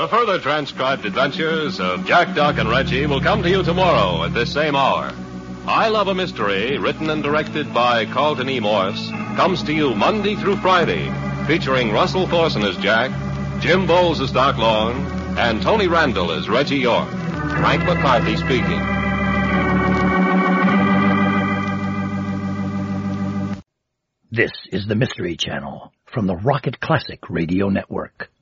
The further transcribed adventures of Jack, Doc, and Reggie will come to you tomorrow at this same hour. I Love a Mystery, written and directed by Carlton E. Morse, comes to you Monday through Friday, featuring Russell Thorson as Jack, Jim Bowles as Doc Long, and Tony Randall as Reggie York. Frank McCarthy speaking. This is the Mystery Channel from the Rocket Classic Radio Network.